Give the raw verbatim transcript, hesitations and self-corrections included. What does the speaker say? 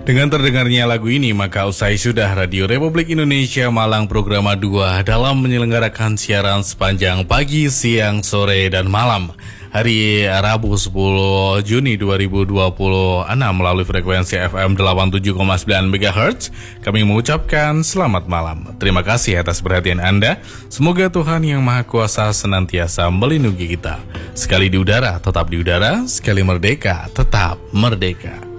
Dengan terdengarnya lagu ini, maka usai sudah Radio Republik Indonesia Malang Programa dua dalam menyelenggarakan siaran sepanjang pagi, siang, sore, dan malam. Hari Rabu sepuluh Juni dua ribu dua puluh enam melalui frekuensi F M delapan puluh tujuh koma sembilan megahertz, kami mengucapkan selamat malam. Terima kasih atas perhatian Anda. Semoga Tuhan Yang Maha Kuasa senantiasa melindungi kita. Sekali di udara, tetap di udara. Sekali merdeka, tetap merdeka.